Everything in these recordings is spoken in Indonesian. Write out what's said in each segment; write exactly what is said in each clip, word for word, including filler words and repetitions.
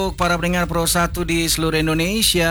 untuk para pendengar Pro satu di seluruh Indonesia.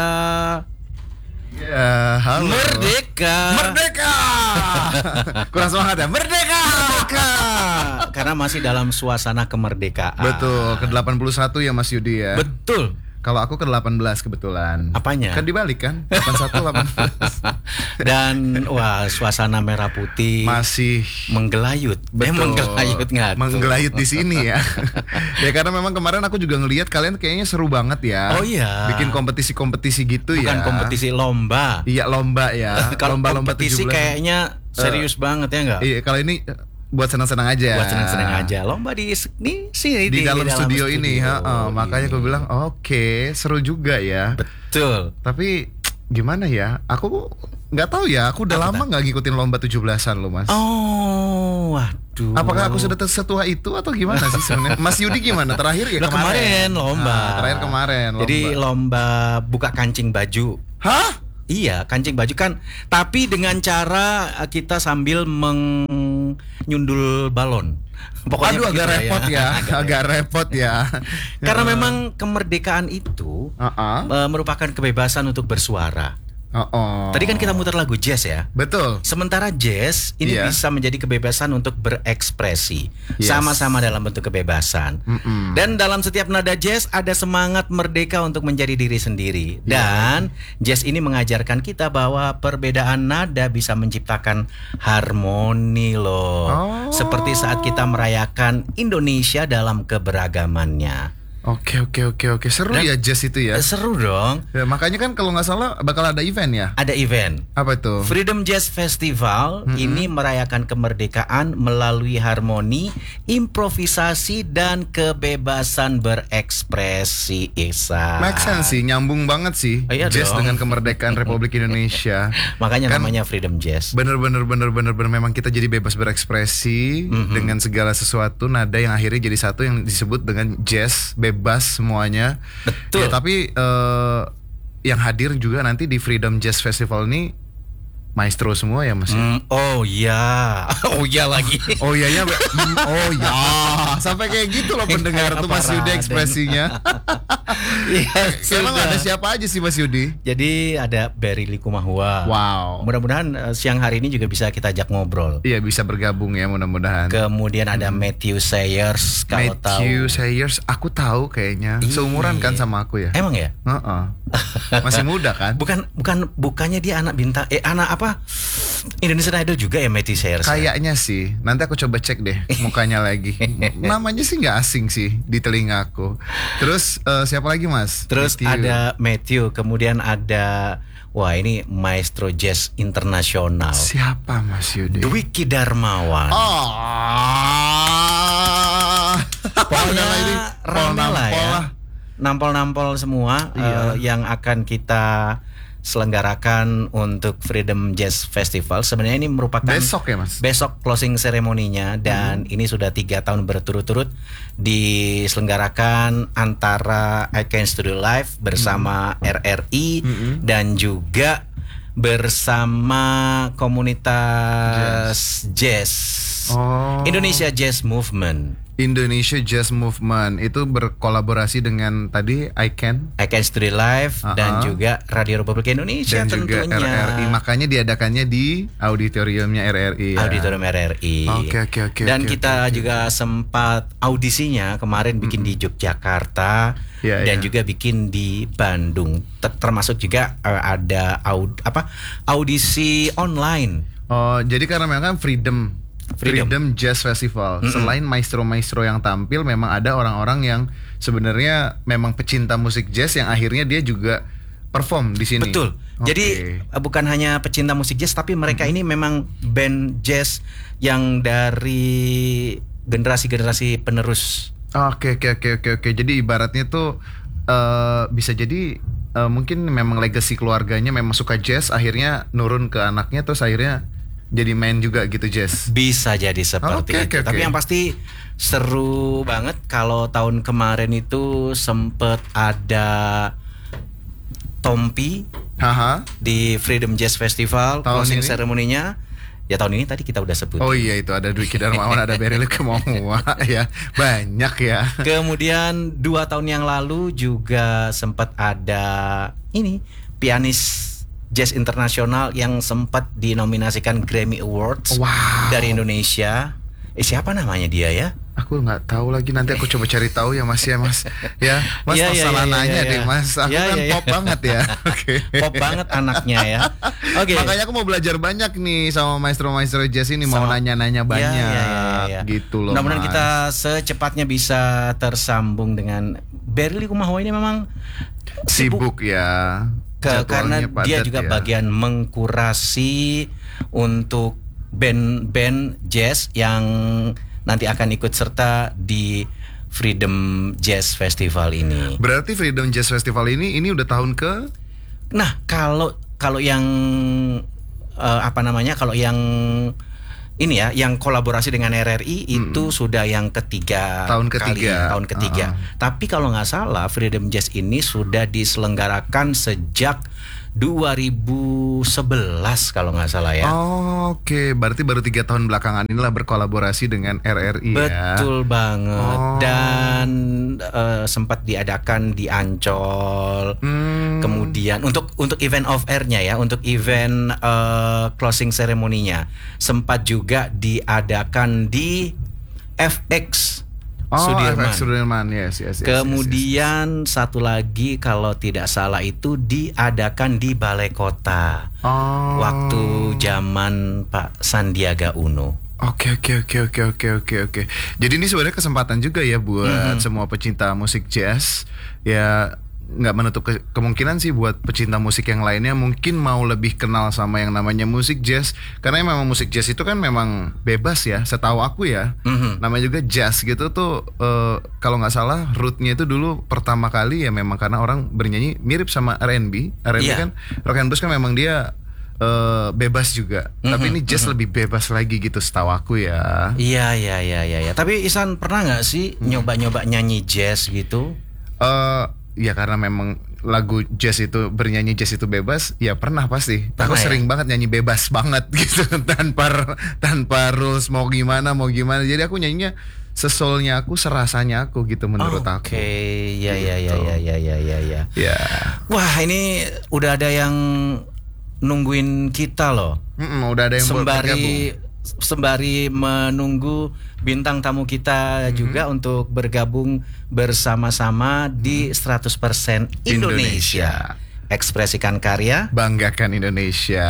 Ya, halo. Merdeka. Merdeka. Kurang semangat ya. Merdeka. Merdeka. Karena masih dalam suasana kemerdekaan. Betul, ke delapan puluh satu ya Mas Yudi ya. Betul. Kalau aku ke delapan belas kebetulan. Apanya? Kan dibalik kan? delapan puluh satu delapan belas. Dan wah, suasana merah putih masih menggelayut. Betul. Eh, menggelayut nggak? Menggelayut di sini ya. Ya karena memang kemarin aku juga ngelihat kalian kayaknya seru banget ya. Oh iya. Bikin kompetisi-kompetisi gitu. Bukan ya. Bukan kompetisi lomba. Iya, lomba ya. Kalau lomba-lomba kompetisi tujuh belas kayaknya serius uh, banget ya enggak? Iya, kalau ini buat senang-senang aja. Buat senang-senang aja. Lomba di ini sih di, di, dalam, di dalam studio, studio ini, ha, uh, makanya aku bilang oke, okay, seru juga ya. Betul. Tapi gimana ya? Aku nggak tahu ya. Aku udah Apa lama nggak ngikutin lomba tujuh belasan loh, Mas. Oh, waduh. Apakah aku sudah setua itu atau gimana sih sebenarnya? Mas Yudi gimana? Terakhir ya kemarin. kemarin lomba. Nah, terakhir kemarin. Lomba. Jadi lomba buka kancing baju. Hah? Iya, kancing baju kan, tapi dengan cara kita sambil menyundul balon. Pokoknya Aduh, agak repot ya, ya. agak, agak repot ya. Karena memang kemerdekaan itu uh-uh. uh, merupakan kebebasan untuk bersuara. Oh, oh. Tadi kan kita muter lagu jazz ya. Betul. Sementara jazz ini yeah. bisa menjadi kebebasan untuk berekspresi. Yes. Sama-sama dalam bentuk kebebasan. Mm-mm. Dan dalam setiap nada jazz ada semangat merdeka untuk menjadi diri sendiri. Dan yeah. jazz ini mengajarkan kita bahwa perbedaan nada bisa menciptakan harmoni loh. Oh. Seperti saat kita merayakan Indonesia dalam keberagamannya. Oke oke oke oke seru Dan, ya jazz itu ya. Seru dong. Ya, makanya kan kalau nggak salah bakal ada event ya. Ada event. Apa itu? Freedom Jazz Festival mm-hmm. ini merayakan kemerdekaan melalui harmoni, improvisasi dan kebebasan berekspresi. Isa. Make sense sih, nyambung banget sih. Oh, iya jazz dong. dengan kemerdekaan Republik Indonesia. Makanya kan, namanya Freedom Jazz. Bener bener bener bener bener memang kita jadi bebas berekspresi mm-hmm. dengan segala sesuatu nada yang akhirnya jadi satu yang disebut dengan jazz. Bebas semuanya. Betul. Ya, tapi uh, yang hadir juga nanti di Freedom Jazz Festival ini maestro semua ya Mas. Mm, oh iya, oh iya lagi. oh iya ya, mm, oh ya. Sampai kayak gitu loh pendengar tuh Mas Yudi ekspresinya. Iya, emang ada siapa aja sih Mas Yudi? Jadi ada Berry Likumahua. Wow. Mudah-mudahan uh, siang hari ini juga bisa kita ajak ngobrol. Iya bisa bergabung ya mudah-mudahan. Kemudian ada hmm. Matthew Sayers. Kalau Matthew tahu. Sayers, aku tahu kayaknya. Iyi. Seumuran kan sama aku ya. Emang ya? Uh-uh. Masih muda kan? Bukan bukan bukannya dia anak bintang eh anak apa? Indonesian Idol juga ya Matthew Sayers. Kayaknya ya? Sih. Nanti aku coba cek deh mukanya lagi. Namanya sih nggak asing sih di telinga aku. Terus uh, siapa lagi Mas? Terus Matthew. ada Matthew, kemudian ada wah ini maestro jazz internasional. Siapa Mas Yudi? Dwiki Darmawan. Oh. Pokoknya rame lah ya. Nampol-nampol semua iya. uh, yang akan kita selenggarakan untuk Freedom Jazz Festival. Sebenarnya ini merupakan besok ya Mas? Besok closing seremoninya dan hmm. ini sudah tiga tahun berturut-turut diselenggarakan antara I Can Studio Live bersama hmm. R R I hmm. dan juga bersama komunitas jazz, jazz. Oh. Indonesia Jazz Movement. Indonesia Jazz Movement itu berkolaborasi dengan tadi I Can I Can Studio Live uh-huh. dan juga Radio Republik Indonesia dan tentunya. juga R R I. Makanya diadakannya di auditoriumnya R R I ya. Auditorium R R I. Oke oke oke. Dan okay, kita okay, juga okay. sempat audisinya kemarin bikin mm-hmm. di Yogyakarta yeah, dan yeah. juga bikin di Bandung. Termasuk juga uh, ada aud apa audisi online. Oh, jadi karena memang kan Freedom Freedom, Freedom Jazz Festival. Mm-hmm. Selain maestro-maestro yang tampil, memang ada orang-orang yang sebenarnya memang pecinta musik jazz yang akhirnya dia juga perform di sini. Betul. Okay. Jadi bukan hanya pecinta musik jazz, tapi mereka mm-hmm. ini memang band jazz yang dari generasi-generasi penerus. Oke, oke, oke, oke, oke. Jadi ibaratnya tuh uh, bisa jadi uh, mungkin memang legacy keluarganya memang suka jazz, akhirnya nurun ke anaknya, terus akhirnya jadi main juga gitu jazz. Bisa jadi seperti okay, itu. okay, Tapi okay. yang pasti seru banget. Kalau tahun kemarin itu sempet ada Tompi Haha. di Freedom Jazz Festival. Tahun closing ini? seremoninya Ya tahun ini tadi kita udah sebut. Oh iya itu ada Dwiki Darmawan, ada Berry Likumahua ya. Banyak ya. Kemudian dua tahun yang lalu juga sempat ada ini pianis jazz internasional yang sempat dinominasikan Grammy Awards wow. dari Indonesia. Eh siapa namanya dia ya? Aku nggak tahu lagi, nanti aku coba cari tahu ya Mas ya Mas. Ya Mas ya, masalah ya, ya, nanya ya, deh ya. Mas. Aku ya, kan ya, ya. pop banget ya. Oke. Okay. Pop banget anaknya ya. Oke. Okay. Makanya aku mau belajar banyak nih sama maestro-maestro jazz ini, mau nanya-nanya banyak. Ya, ya, ya, ya. Gitu loh. Mudah-mudahan kita secepatnya bisa tersambung dengan Berry Likumahua ini memang sibuk, sibuk ya. Ke, karena dia juga ya. bagian mengkurasi untuk band-band jazz yang nanti akan ikut serta di Freedom Jazz Festival ini. Berarti Freedom Jazz Festival ini ini udah tahun ke? Nah, kalau kalau yang uh, apa namanya? Kalau yang ini ya, yang kolaborasi dengan R R I hmm. itu sudah yang ketiga tahun ketiga. Kali, tahun ketiga. Uh-uh. Tapi kalau nggak salah, Freedom Jazz ini sudah diselenggarakan sejak dua ribu sebelas kalau nggak salah ya. Oh, Oke, okay. Berarti baru tiga tahun belakangan inilah berkolaborasi dengan R R I. Betul ya? banget. Oh. Dan uh, sempat diadakan di Ancol. Hmm. Kemudian untuk untuk event off air-nya ya, untuk event uh, closing ceremony-nya sempat juga diadakan di F X. Oh, Sudirman. F X Sudirman, yes, yes, yes. Kemudian yes, yes. satu lagi kalau tidak salah itu diadakan di Balai Kota. Oh. Waktu zaman Pak Sandiaga Uno. Oke oke oke oke oke oke oke. Jadi ini sebenarnya kesempatan juga ya buat mm-hmm. semua pecinta musik jazz ya. Nggak menutup ke- kemungkinan sih buat pecinta musik yang lainnya mungkin mau lebih kenal sama yang namanya musik jazz, karena memang musik jazz itu kan memang bebas ya, setahu aku ya. Mm-hmm. Namanya juga jazz gitu tuh uh, kalau nggak salah rootnya itu dulu pertama kali ya memang karena orang bernyanyi mirip sama R and B. R and B yeah. kan rock and blues kan memang dia uh, bebas juga, mm-hmm. tapi ini jazz mm-hmm. lebih bebas lagi gitu setahu aku ya. Iya iya iya iya. Ya. Tapi Ihsan pernah nggak sih mm-hmm. nyoba-nyoba nyanyi jazz gitu? Uh, Ya karena memang lagu jazz itu bernyanyi jazz itu bebas, ya pernah pasti. Pernah, aku sering ya? banget nyanyi bebas banget gitu tanpa tanpa rules mau gimana mau gimana. Jadi aku nyanyinya sesolnya aku, serasanya aku gitu menurut oh, aku. Oke, okay. ya, ya ya ya ya ya ya ya. Ya. Wah ini udah ada yang nungguin kita loh. Mm-mm, udah ada yang sembari sembari menunggu bintang tamu kita mm-hmm. juga untuk bergabung bersama-sama di seratus persen Indonesia. Indonesia. Ekspresikan karya, banggakan Indonesia.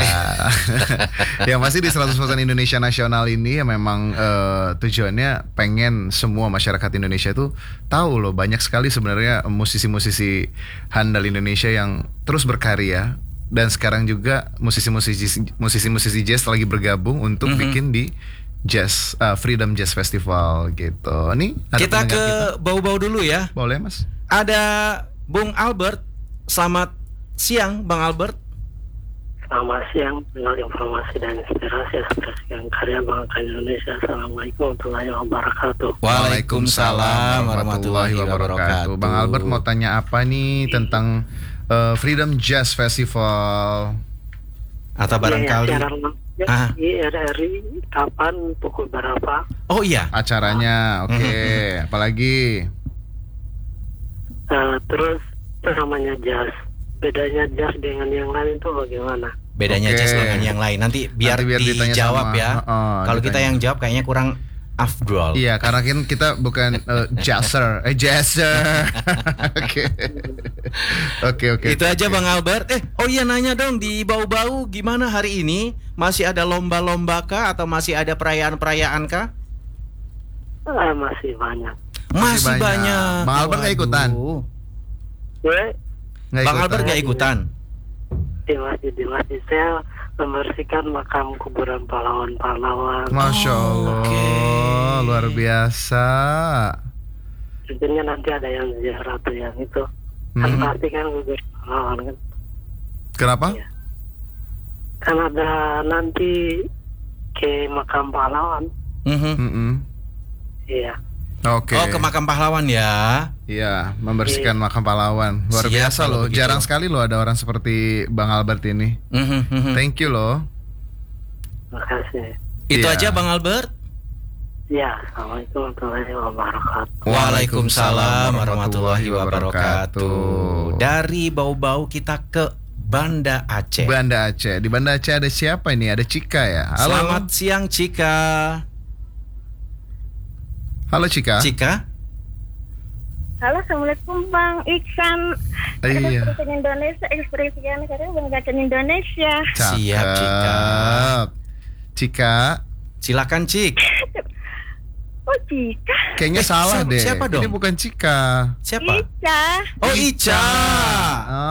Yang pasti di seratus persen Indonesia Nasional ini ya memang uh, tujuannya pengen semua masyarakat Indonesia tuh tahu loh, banyak sekali sebenarnya musisi-musisi handal Indonesia yang terus berkarya. Dan sekarang juga musisi-musisi musisi-musisi jazz lagi bergabung untuk mm-hmm. bikin di Jazz uh, Freedom Jazz Festival gitu. Nih ada kita ke kita. Bau-bau dulu ya. Boleh Mas. Ada Bung Albert. Selamat siang Bang Albert. Selamat siang, dengan informasi dan inspirasi ekspresikan karya bangsa Indonesia. Assalamualaikum warahmatullahi wabarakatuh. Waalaikumsalam warahmatullahi wabarakatuh. Bang Albert mau tanya apa nih tentang Uh, Freedom Jazz Festival atau barangkali ya, ya, ah. R R I kapan pukul berapa? Oh iya acaranya, oke. Okay. Mm-hmm. Apalagi uh, terus itu namanya jazz. Bedanya jazz dengan yang lain itu bagaimana? Bedanya okay. jazz dengan yang lain nanti biar, nanti biar dijawab sama, ya. Uh, Kalau kita yang jawab kayaknya kurang afdol. Iya, karena kan kita bukan uh, jazzer, eh jazzer. Oke, oke, oke. Itu aja Bang Albert. Eh, oh iya nanya dong di Bau-Bau gimana hari ini? Masih ada lomba-lomba kah atau masih ada perayaan-perayaan kah? Uh, masih banyak. Masih, masih banyak. banyak. Bang Albert nggak ikutan? Yeah. Bang ikutan. Albert nggak ikutan? Di masjid, di masjid saya membersihkan makam kuburan pahlawan-pahlawan. Masya Allah, oh, okay. Luar biasa. Tentunya nanti ada yang ziarah tuh yang itu. Hmm. Kan pasti kan kuburan pahlawan kan. Kenapa? Ya. Kan ada nanti ke makam pahlawan. Mm-hmm. Iya. Oke. Okay. Oh, ke makam pahlawan ya. Iya, membersihkan yeah. makam pahlawan. Luar Siap, biasa loh. Begitu. Jarang sekali loh ada orang seperti Bang Albert ini. Mm-hmm. Thank you loh. Terima kasih. Itu Iya. aja Bang Albert. Ya, Assalamualaikum warahmatullahi wabarakatuh. Waalaikumsalam warahmatullahi wabarakatuh. Dari Bau-Bau kita ke Banda Aceh. Banda Aceh. Di Banda Aceh ada siapa ini? Ada Cika ya. Halo. Selamat siang Cika. Halo Cika. Cika. Halo, Assalamualaikum Bang Iksan. Iya. Ekspresi Indonesia, ekspresikan karena Bang Gacan Indonesia. Siap, Cika. Cika. Silakan Cik. Oh, Cika. Kayaknya Eh, salah siapa- deh. siapa dong? Ini bukan Cika. Siapa? Ica. Oh Ica. Oh.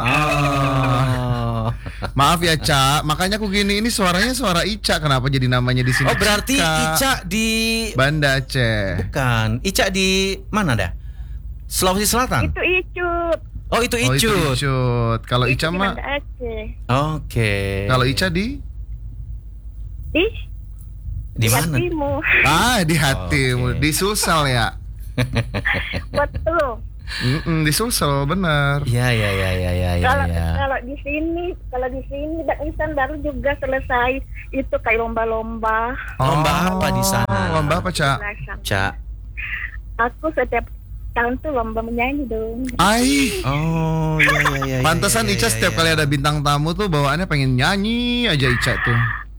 Oh. Maaf ya Ca, makanya aku gini, ini suaranya suara Ica. Kenapa jadi namanya di sini? Oh berarti Cika? Ica di Banda Aceh. bukan. Ica di mana dah? Sulawesi Selatan. Itu Icut. Oh itu Oh, itu Icut. Icut. Kalau Itu Ica di mah, Banda Aceh. Oke. kalau Ica di Di Di mana? hatimu. ah di hatimu, Oke. di Sulsel ya. Betul. Mm-mm, di Sulsel benar. Ya ya ya ya ya ya. Kalau ya. kalau di sini, kalau di sini Bang Iksan baru juga selesai itu kayak lomba-lomba. Lomba apa di sana? Lomba apa Ca? Belasan. Ca. Aku setiap tahun tuh lomba menyanyi dong. Ai, Oh ya ya ya. pantesan ya, ya, Ica ya, setiap ya. kali ada bintang tamu tuh bawaannya pengen nyanyi aja Ica tuh.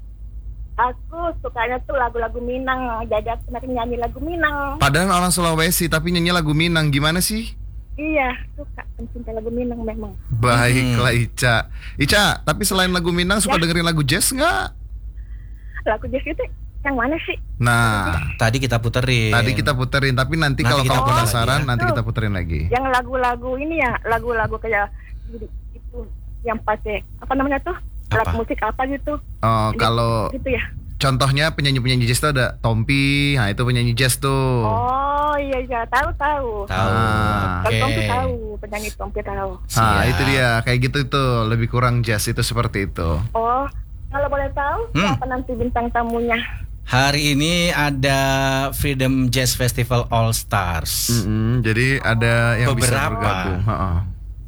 Aku sukanya tuh lagu-lagu Minang. Jadi aku nanti nyanyi lagu Minang. Padahal orang Sulawesi tapi nyanyi lagu Minang, gimana sih? Iya, suka pencinta lagu Minang memang. Baiklah Ica. Ica, tapi selain lagu Minang suka Ya. dengerin lagu jazz nggak? Lagu jazz itu yang mana sih? Nah, Tadi kita puterin. tadi kita puterin, tapi nanti, Nanti kalau kita kamu putar penasaran, lagi ya. nanti kita puterin lagi. Yang lagu-lagu ini ya, lagu-lagu kayak itu yang pakai apa namanya tuh? Alat Apa? musik apa gitu? Oh, kalau Gitu ya. contohnya penyanyi-penyanyi jazz tuh ada Tompi, nah itu penyanyi jazz tuh. Oh iya iya, tahu tahu. Tahu. Ah. Kalau Oke. Tompi tahu, penyanyi Tompi tahu. Nah, Siap. itu dia, kayak gitu tuh, lebih kurang jazz itu seperti itu. Oh, kalau boleh tahu Hmm. siapa nanti bintang tamunya? Hari ini ada Freedom Jazz Festival All Stars. Mm-mm, jadi ada yang bisa Beberapa. bergabung. Ha-ha.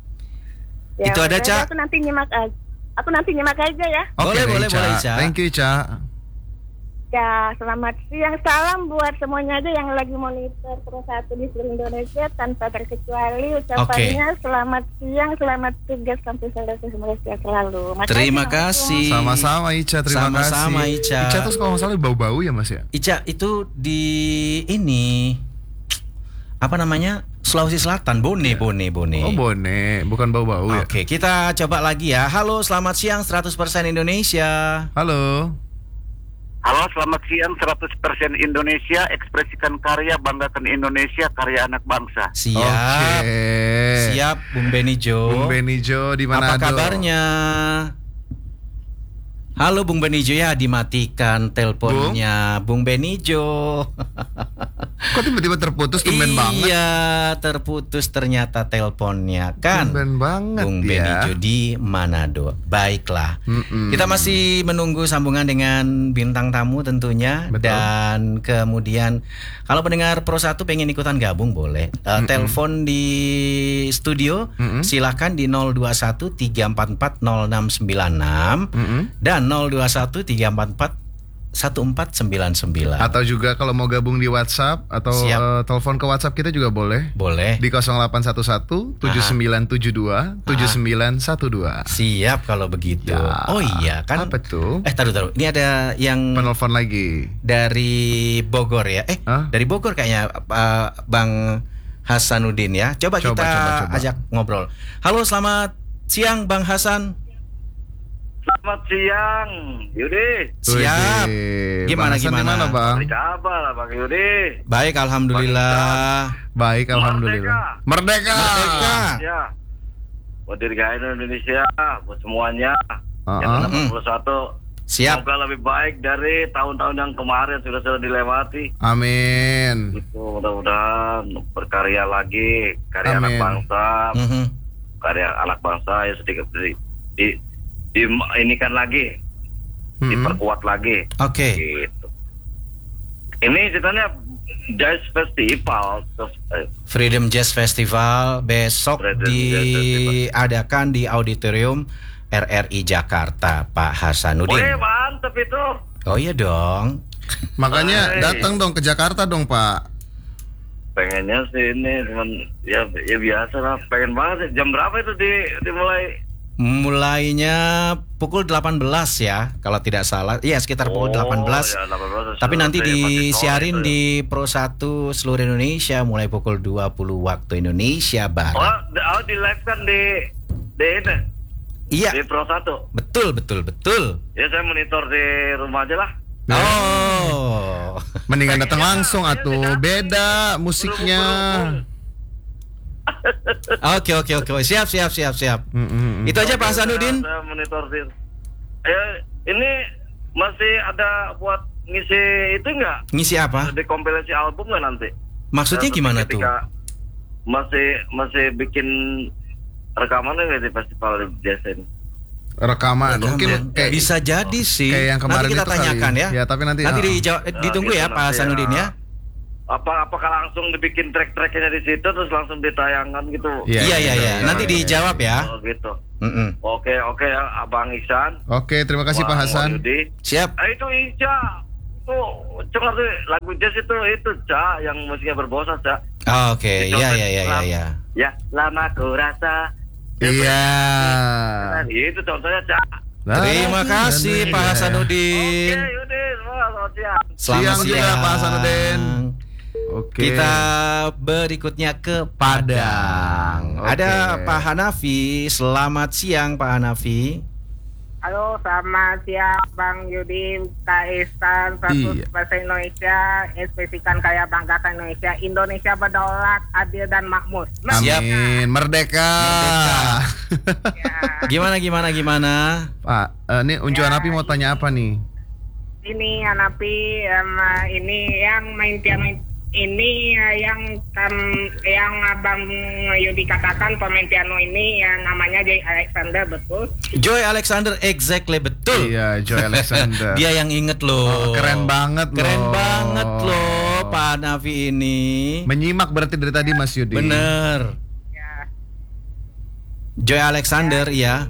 Itu ada, udah, Ca? Aku nanti nyimak aja. Aku nanti nyimak aja ya. Boleh, Oke, boleh, Ica. boleh, Ica. Thank you, Ica. Ya, selamat siang. Salam buat semuanya aja yang lagi monitor Pro satu di seluruh Indonesia tanpa terkecuali. Ucapannya selamat siang, selamat tugas sampai selesai, semoga sehat selalu. Makasih, Terima Mas. kasih. Sama-sama Ica, terima Sama-sama, kasih. Ica. Ica tuh kalau nggak salah bau-bau ya Mas ya? Ica itu di ini apa namanya? Sulawesi Selatan, Bone, Bone, Bone. Oh Bone, bukan bau-bau ya? Oke, kita coba lagi ya. Halo, selamat siang seratus persen Indonesia. Halo. Halo, selamat siang seratus persen Indonesia, ekspresikan karya, banggakan Indonesia, karya anak bangsa. Siap. Oke. Siap, Bung Benijo. Bung Benijo di Manado. Apa kabarnya? Halo Bung Benijo, ya dimatikan teleponnya Bung Benijo. Kok tiba-tiba terputus, tumben banget. Iya, terputus ternyata teleponnya kan. Tumben banget Bung ya. Benijo di Manado. Baiklah. Mm-mm. Kita masih menunggu sambungan dengan bintang tamu tentunya. Betul. Dan kemudian kalau pendengar Pro satu pengen ikutan gabung boleh. Uh, telepon di studio Mm-mm. silakan di nol dua satu tiga empat empat nol enam sembilan enam Mm-mm. dan nol dua satu tiga empat empat satu empat sembilan sembilan. Atau juga kalau mau gabung di WhatsApp atau Siap. eh, telepon ke WhatsApp kita juga boleh. Boleh. Di nol delapan satu satu tujuh sembilan tujuh dua tujuh sembilan satu dua. Siap kalau begitu. Ya. Oh iya kan. Apa tuh? Eh taruh taruh. Ini ada yang Penelpon lagi. dari Bogor ya. Eh Hah? dari Bogor kayaknya uh, Bang Hasanuddin ya. Coba, Coba, kita coba, coba. ajak ngobrol. Halo, selamat siang Bang Hasan. Selamat siang, Yudi. Siap. Wih, Gimana, Bang Hasan gimana? di mana, Bang? Apa kabar, Bang Yudi? Baik, alhamdulillah. Baik, alhamdulillah. Merdeka. Merdeka. Ya, buat dirgahayu Indonesia, buat semuanya. Uh-uh. Yang delapan puluh satu. Siap. Semoga lebih baik dari tahun-tahun yang kemarin sudah sudah dilewati. Amin. Itu mudah-mudahan berkarya lagi, karya Amin. anak bangsa, Mhm. karya anak bangsa ya sedikit di, di, di ini kan lagi, Mm-mm. diperkuat lagi. Oke. Gitu. Ini ceritanya Jazz Festival terus, eh, Freedom Jazz Festival besok Freedom Jazz diadakan di auditorium R R I Jakarta, Pak Hasanuddin. boleh mantep itu. Oh iya dong. Makanya datang dong ke Jakarta dong Pak. Pengennya sih ini cuman ya ya biasa lah. Pengen banget. Jam berapa itu di dimulai? Mulainya pukul delapan belas ya, kalau tidak salah. Iya, sekitar pukul Oh, delapan belas. ya, delapan belas Tapi nanti masih disiarin sore itu ya. di Pro satu seluruh Indonesia mulai pukul dua puluh waktu Indonesia Oh, Barat. di- oh di live kan di di ini. Iya, Di Pro satu. betul betul betul. Ya saya monitor di rumah aja lah. Oh. Mendingan datang langsung atuh. Beda musiknya. Oke oke oke. Siap siap siap siap. Mm, mm, mm. Itu aja Pak Hasanuddin. Saya monitor di. Eh, ini masih ada buat ngisi itu enggak? Ngisi apa? Di kompilasi album nggak nanti? Maksudnya Nah, gimana tuh? ketika Masih masih bikin rekaman nggak di festival jazz ini? Rekaman. Mungkin kayak Bisa jadi sih. kayak yang kemarin nanti kita itu kali. tanyakan ya. Ya, tapi nanti- nanti ah. dijawab, eh, Nah, ditunggu gitu ya Pak nanti Hasanuddin ya. Apa apakah langsung dibikin track-tracknya di situ terus langsung ditayangkan gitu? Iya, Iya iya iya. Nanti iya. dijawab ya. Oh gitu. Mm-mm. Oke oke ya Abang Ihsan. Oke, terima kasih Pak Bang Hasan. Wahyudi. Siap. Ah, itu Ica. Itu cengar tuh lagu jazz itu itu Ca yang musiknya berbosa Ca. Oke, iya iya iya iya ya. Ya, lama ku rasa. Iya. Nah, itu contohnya Ca. Terima kasih Pak Hasanuddin. Oke, yaudah, semua selamat siang. Selamat Siang juga, Pak Hasanuddin. Oke. Kita berikutnya ke Padang. Oke. Ada Pak Hanafi. Selamat siang Pak Hanafi. Halo, selamat siang Bang Yudi, Kak Ihsan, seratus persen Indonesia, ekspresikan karya banggakan Indonesia, Indonesia berdaulat, adil dan makmur. Siap. Amin. Merdeka. Ya, Gimana gimana gimana? Pak, eh, ini Unjuk Hanafi mau tanya apa nih? ini Hanafi, em, ini yang main piano ini eh, yang kan yang Abang Yudi katakan pemain piano ini yang namanya Joy Alexander, betul? Joy Alexander, exactly betul. Iya, Joy Alexander. Dia yang inget loh. Oh, keren banget Keren loh. banget loh Pak Hanafi ini. Menyimak berarti dari tadi Mas Yudi. Bener. Ya. Joy Alexander ya.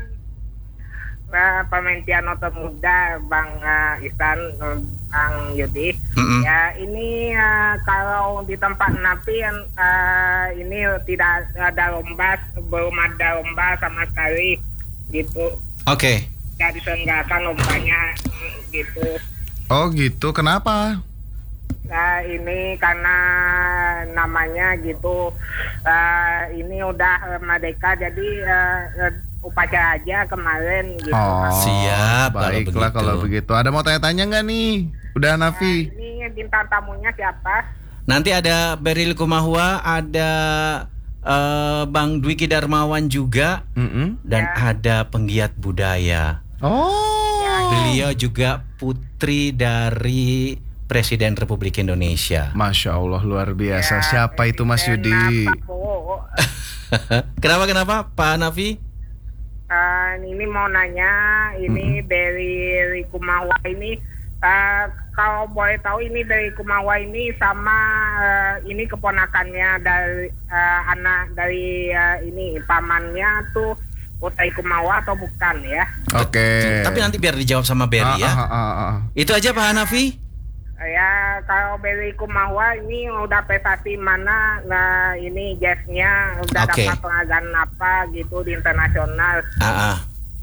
Nah, pemain piano termuda Bang uh, Ihsan, uh, Bang Yudi. Mm-mm. Ya ini uh, kalau di tempat Napi yang uh, ini tidak ada lomba, belum ada lomba sama sekali gitu. Oke. Tidak diselenggarakan lombanya gitu. Oh gitu, kenapa? Nah ini karena namanya gitu, uh, ini udah uh, merdeka jadi uh, uh, upacara aja kemarin gitu. Oh, Siap, kalau baiklah begitu. kalau begitu. Ada mau tanya-tanya nggak nih? Udah Hanafi. Ini bintang tamunya siapa? Nanti ada Beril Kumahua, ada eh, Bang Dwiki Darmawan juga, Mm-mm. dan ada penggiat budaya. Oh. Beliau juga putri dari Presiden Republik Indonesia. Masya Allah luar biasa. Siapa itu Mas Yudi? Prabowo. Kenapa kenapa Pak Hanafi? Uh, ini mau nanya, ini dari Rikumawa ini, uh, kalau boleh tahu ini dari Kumawa ini sama uh, ini keponakannya dari uh, anak dari uh, ini pamannya tuh Utai Kumawa atau bukan ya? Oke. Tapi nanti biar dijawab sama Berry ya. Ah, ah, ah, ah. Itu aja Pak Hanafi. Ya kalau dari Kumawa ini udah prestasi mana, nah ini jazznya udah Oke. dapat penghargaan apa gitu di internasional. Ah, ah.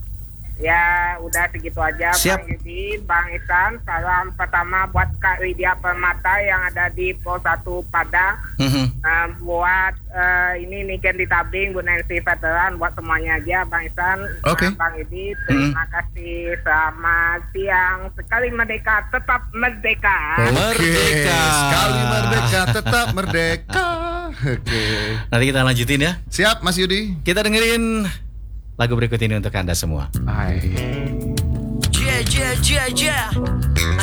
Ya udah segitu aja. Siap. Bang Yudi, Bang Ihsan, salam pertama buat Kak Widya Permata yang ada di Pro satu Padang. Mhm. Uh, buat uh, ini Niken di Tabing, Bu Nancy Veteran, buat semuanya aja Bang Ihsan. Oke. Uh, Bang Yudi, terima kasih. Selamat siang. Sekali merdeka, tetap merdeka. Oke. Merdeka. Sekali merdeka, tetap merdeka. Oke. Nanti kita lanjutin ya. Siap Mas Yudi. Kita dengerin lagu berikut ini untuk Anda semua. Hai. Yeah, yeah, yeah, yeah.